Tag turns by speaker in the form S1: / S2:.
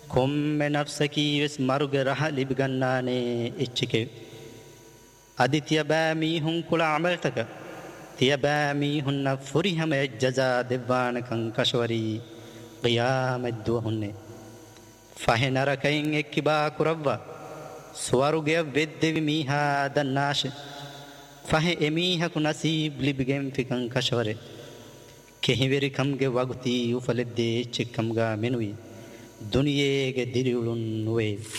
S1: කොම්මෙ නෆ්සකීවෙස් මරුග රහ ලිබිගන්නානේ එච්චිකෙ අධිතිය බෑමීහුන් කුල අමල්තක තිය බෑමීහුන්න ෆුරිහම එජ්ජසා දෙවානකං කශවරී qiyaamad දුවහුන්නේ ෆහෙනරකයින් එක්කිබා කුරව්වා ස්වරුගය වෙද්දෙවි මීහා දන්නාශ ෆහෙ එමීහකු නසීබ් ලිබිගෙන් ෆිකං කශවරේ කෙහිවෙරිකම්ගේ වගුති උෆලෙද්දේ චෙක්කම්ගා මෙනුයි දුනියේගේ දිරිවුලුන් නුවේ